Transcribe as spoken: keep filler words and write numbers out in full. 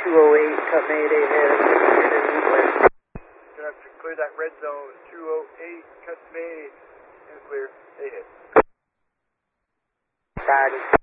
two oh eight, cut Mayday head, west. Gonna have to clear that red zone, two oh eight, cut May, and clear, they hit. Bad.